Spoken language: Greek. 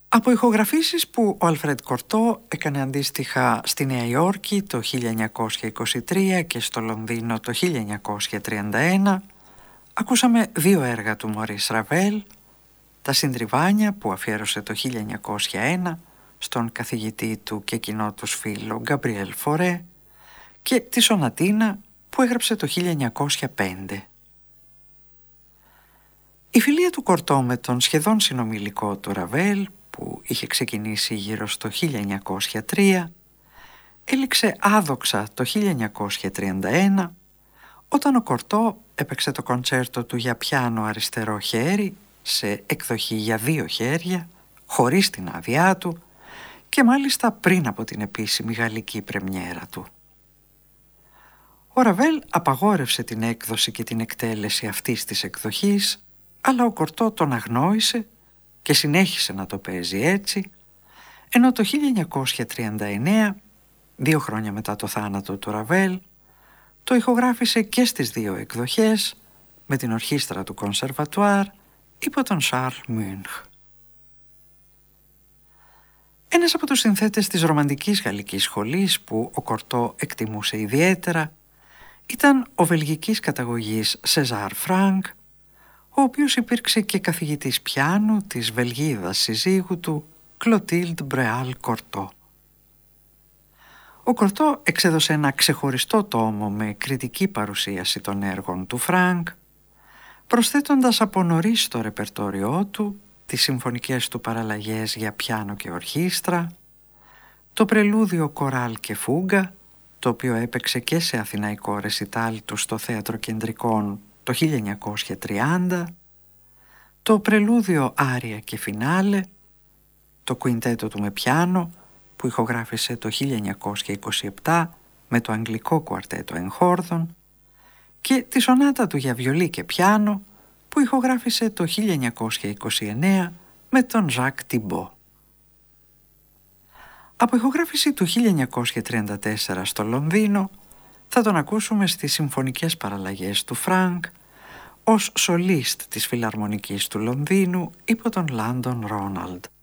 Από ηχογραφήσεις που ο Αλφρέντ Κορτό έκανε αντίστοιχα στη Νέα Υόρκη το 1923 και στο Λονδίνο το 1931, ακούσαμε δύο έργα του Μωρίς Ραβέλ, τα Συντριβάνια που αφιέρωσε το 1901 στον καθηγητή του και κοινό τους φίλο Γκαμπριέλ Φορέ και τη Σονατίνα που έγραψε το 1905. Η φιλία του Κορτό με τον σχεδόν συνομιλικό του Ραβέλ, που είχε ξεκινήσει γύρω στο 1903, έληξε άδοξα το 1931 όταν ο Κορτό έπαιξε το κοντσέρτο του για πιάνο αριστερό χέρι σε εκδοχή για δύο χέρια, χωρίς την άδειά του και μάλιστα πριν από την επίσημη γαλλική πρεμιέρα του. Ο Ραβέλ απαγόρευσε την έκδοση και την εκτέλεση αυτής της εκδοχής, αλλά ο Κορτό τον αγνόησε και συνέχισε να το παίζει έτσι, ενώ το 1939, 2 χρόνια μετά το θάνατο του Ραβέλ, το ηχογράφησε και στις δύο εκδοχές με την ορχήστρα του Κονσερβατουάρ υπό τον Σαρλ Μούνχ. Ένας από τους συνθέτες της ρομαντικής γαλλικής σχολής που ο Κορτό εκτιμούσε ιδιαίτερα ήταν ο βελγικής καταγωγής Σεζάρ Φρανκ, ο οποίος υπήρξε και καθηγητής πιάνου της Βελγίδας συζύγου του Κλωτίλντ Μπρεάλ Κορτό. Ο Κορτό εξέδωσε ένα ξεχωριστό τόμο με κριτική παρουσίαση των έργων του Φρανκ, προσθέτοντας από νωρίς στο ρεπερτόριό του τις συμφωνικές του παραλλαγές για πιάνο και ορχήστρα, το πρελούδιο κοράλ και φούγκα, το οποίο έπαιξε και σε αθηναϊκό ρεσιτάλ του στο Θέατρο Κεντρικών το 1930, το πρελούδιο άρια και φινάλε, το κουιντέτο του με πιάνο που ηχογράφησε το 1927 με το αγγλικό κουαρτέτο εγχόρδων και τη σονάτα του για βιολί και πιάνο που ηχογράφησε το 1929 με τον Ζακ Τιμπό. Από ηχογράφηση του 1934 στο Λονδίνο θα τον ακούσουμε στις συμφωνικές παραλλαγές του Φρανκ ως σολίστ της Φιλαρμονικής του Λονδίνου υπό τον Λάντον Ρόναλντ.